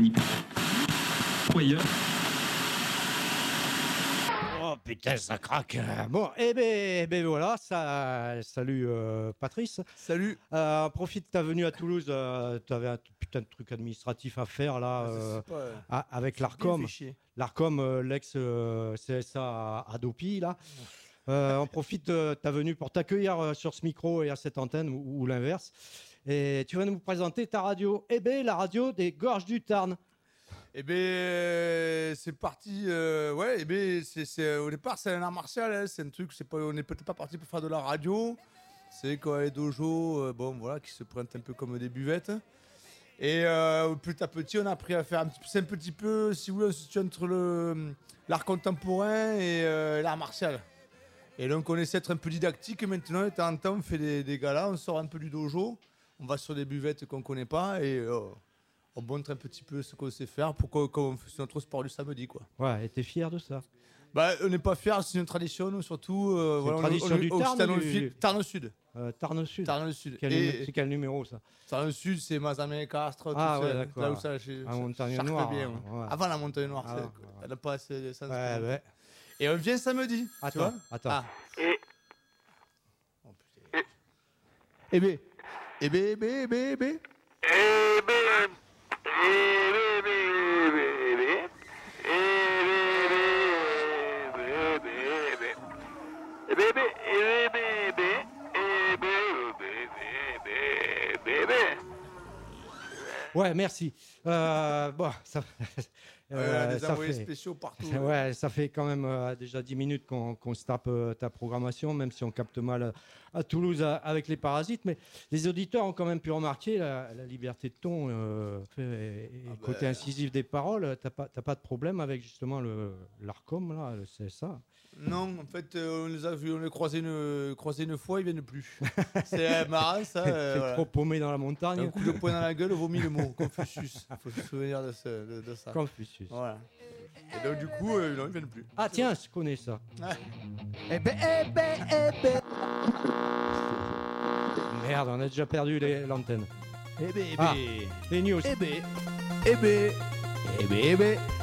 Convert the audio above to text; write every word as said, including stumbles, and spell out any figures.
Ou ailleurs. Oh putain, ça craque. Bon, et ben, ben voilà, ça, salut euh, Patrice. Salut. Euh, profite de ta venue à Toulouse. Euh, tu avais un putain de truc administratif à faire là, Ah, euh, pas, euh, à- avec bien l'Arcom. fait chier. L'Arcom, euh, l'ex euh, C S A à, à Dopi là. Euh, on profite de ta venue pour t'accueillir euh, sur ce micro et à cette antenne ou, ou l'inverse. Et tu vas nous présenter ta radio. Eh ben, la radio des Gorges du Tarn. Eh ben, euh, c'est parti. euh, ouais, eh ben, c'est, c'est, au départ, c'est un art martial. Hein, c'est un truc. C'est pas, on n'est peut-être pas parti pour faire de la radio. C'est quoi les dojos, euh, bon, voilà, qui se prennent un peu comme des buvettes. Et euh, petit à petit, on a appris à faire un petit, c'est un petit peu, si vous voulez, on se situe entre le, l'art contemporain et euh, l'art martial. Et donc, on essaie d'être un peu didactique. Maintenant, de temps en temps, on fait des, des galas, on sort un peu du dojo, on va sur des buvettes qu'on connaît pas et euh, on montre un petit peu ce qu'on sait faire pour qu'on, qu'on fasse notre sport du samedi, quoi. Ouais, et t'es fier de ça? Bah, on n'est pas fiers, c'est une tradition, nous, surtout. Euh, C'est voilà, une tradition on, on, du on, Tarn Tarn ou au du- Sud. Tarn au Sud. euh, Tarn Sud. Tarn au Sud. Quel Et numé- C'est quel numéro ça? Tarn au Sud, c'est Mazamet, Castres, Ah, tout ouais, ça. d'accord. Là où ça, chez, Ah, Montagne Chartres Noire, bien, ouais. ouais. Ouais. Avant la montagne noire, Ah, c'est- ouais. elle n'a pas assez de sens. Ouais, ouais. Et on vient samedi. tu Attends, vois attends. Ah. Et Oh, putain. Eh ben, eh ben, eh ben, eh ben, eh ben. eh ben, eh ben, eh ben, eh ben, eh ben, eh ben, eh ben, eh ben, eh ben, eh ben, eh ben, eh ben, eh ben, eh ben. Ouais, merci. Euh, bon, ça, euh, Ouais, des ça envoyés fait, spéciaux partout. ouais, ça fait quand même euh, déjà dix minutes qu'on qu'on se tape euh, ta programmation, même si on capte mal euh, à Toulouse à- avec les parasites. Mais les auditeurs ont quand même pu remarquer la, la liberté de ton euh, fait- et, et Ah côté bah. incisif des paroles. T'as pas, t'as pas de problème avec justement le l'Arcom là, le C S A. Non, en fait, euh, on les a vus, on les croisés une, croisés une fois, ils viennent plus. C'est euh, marrant, ça. T'es euh, voilà. trop paumé dans la Un montagne. coup de poing dans la gueule, vomit le mot. Confucius. Il faut se souvenir de, ce, de, de ça. Confucius. Voilà. Et donc, du coup, euh, non, ils viennent plus. Ah tiens, je connais ça. Ouais. Eh ben, eh ben, eh ben. Merde, on a déjà perdu les- l'antenne. Eh ben, eh Ah, ben. les news. Eh ben. Eh ben. Eh ben, eh ben.